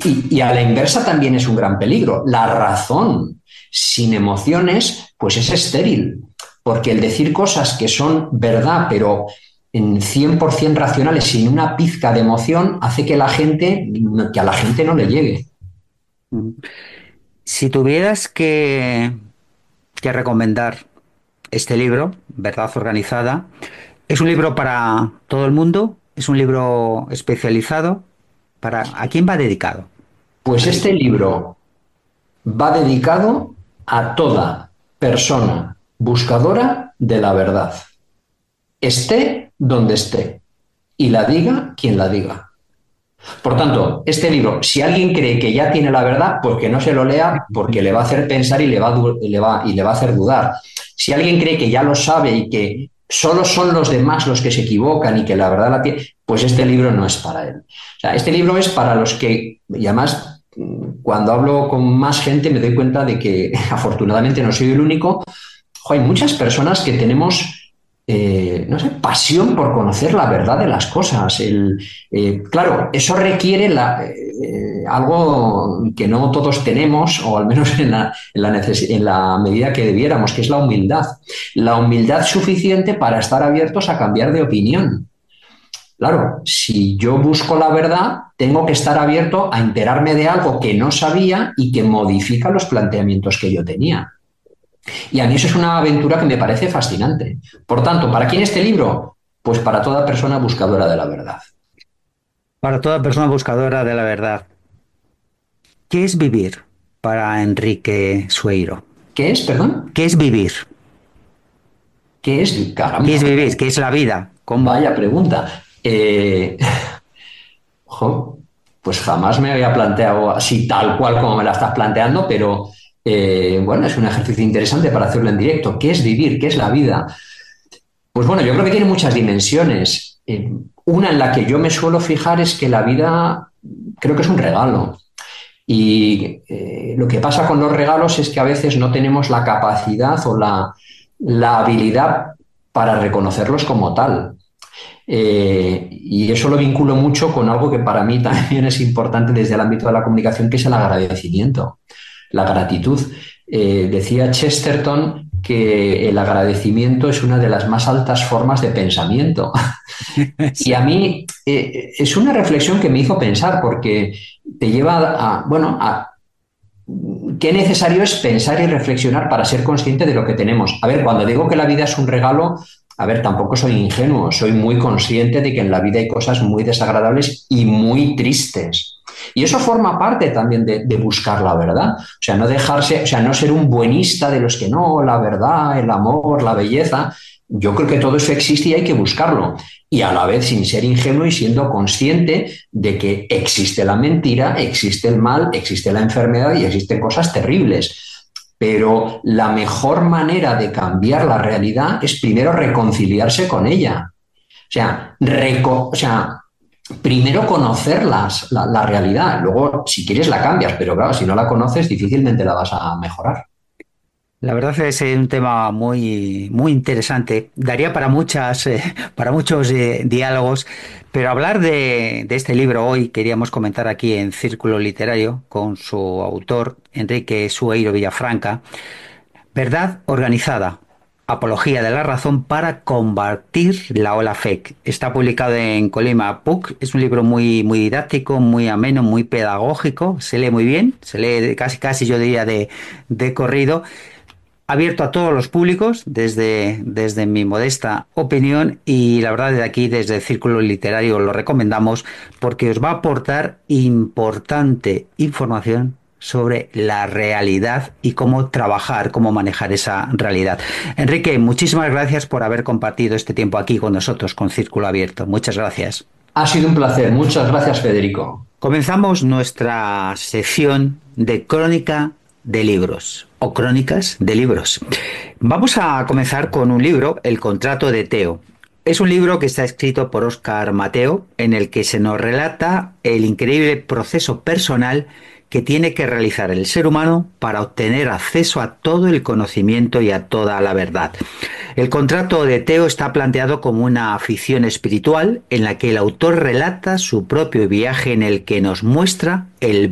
y a la inversa también es un gran peligro. La razón sin emociones, pues es estéril, porque el decir cosas que son verdad, pero en 100% racionales, sin una pizca de emoción, hace que a la gente no le llegue. Si tuvieras que recomendar este libro, Verdad Organizada, ¿es un libro para todo el mundo? ¿Es un libro especializado? ¿A quién va dedicado, Pues este Enrique? libro va dedicado a toda persona buscadora de la verdad, esté donde esté, y la diga quien la diga. Por tanto, este libro, si alguien cree que ya tiene la verdad, pues que no se lo lea porque le va a hacer pensar y le va a hacer dudar. Si alguien cree que ya lo sabe y que solo son los demás los que se equivocan y que la verdad la tiene, pues este libro no es para él. O sea, este libro es para los que, y además, cuando hablo con más gente me doy cuenta de que afortunadamente no soy el único. Hay muchas personas que tenemos, no sé, pasión por conocer la verdad de las cosas. Claro, eso requiere algo que no todos tenemos, o al menos en la medida que debiéramos, que es la humildad. La humildad suficiente para estar abiertos a cambiar de opinión. Claro, si yo busco la verdad, tengo que estar abierto a enterarme de algo que no sabía y que modifica los planteamientos que yo tenía. Y a mí eso es una aventura que me parece fascinante. Por tanto, ¿para quién este libro? Pues para toda persona buscadora de la verdad. Para toda persona buscadora de la verdad. ¿Qué es vivir para Enrique Sueiro? ¿Qué es, perdón? ¿Qué es vivir? ¿Qué es? ¿Qué Caramba, es vivir? ¿Qué es la vida? ¿Cómo? vaya pregunta. Jo, pues jamás me había planteado así tal cual como me la estás planteando, pero bueno, es un ejercicio interesante para hacerlo en directo. ¿Qué es vivir? ¿Qué es la vida? Pues bueno, yo creo que tiene muchas dimensiones. Una en la que yo me suelo fijar es que la vida creo que es un regalo. Y lo que pasa con los regalos es que a veces no tenemos la capacidad o la habilidad para reconocerlos como tal. Y eso lo vinculo mucho con algo que para mí también es importante desde el ámbito de la comunicación, que es el agradecimiento, la gratitud. Decía Chesterton que el agradecimiento es una de las más altas formas de pensamiento. Y a Sí. mí es una reflexión que me hizo pensar porque te lleva bueno, qué necesario es pensar y reflexionar para ser consciente de lo que tenemos. A ver, cuando digo que la vida es un regalo, a ver, tampoco soy ingenuo, soy muy consciente de que en la vida hay cosas muy desagradables y muy tristes. Y eso forma parte también de buscar la verdad. O sea, no dejarse, o sea, no ser un buenista de los que no, la verdad, el amor, la belleza. Yo creo que todo eso existe y hay que buscarlo. Y a la vez sin ser ingenuo y siendo consciente de que existe la mentira, existe el mal, existe la enfermedad y existen cosas terribles. Pero la mejor manera de cambiar la realidad es primero reconciliarse con ella. O sea, primero conocerlas, la realidad. Luego, si quieres, la cambias, pero claro, si no la conoces, difícilmente la vas a mejorar. La verdad es un tema muy, muy interesante. Daría para para muchos diálogos, pero hablar de este libro hoy queríamos comentar aquí en Círculo Literario con su autor, Enrique Sueiro Villafranca. Verdad organizada. Apología de la razón para combatir la ola fake. Está publicado en Colima PUC. Es un libro muy, muy didáctico, muy ameno, muy pedagógico. Se lee muy bien. Se lee casi, casi yo diría de corrido, abierto a todos los públicos, desde mi modesta opinión, y la verdad desde aquí, desde el Círculo Literario, lo recomendamos porque os va a aportar importante información sobre la realidad y cómo trabajar, cómo manejar esa realidad. Enrique, muchísimas gracias por haber compartido este tiempo aquí con nosotros, con Círculo Abierto. Muchas gracias. Ha sido un placer. Muchas gracias, Federico. Comenzamos nuestra sección de crónica de libros o crónicas de libros. Vamos a comenzar con un libro, El contrato de Teo. Es un libro que está escrito por Óscar Mateo, en el que se nos relata el increíble proceso personal que tiene que realizar el ser humano para obtener acceso a todo el conocimiento y a toda la verdad. El contrato de Teo está planteado como una ficción espiritual en la que el autor relata su propio viaje en el que nos muestra el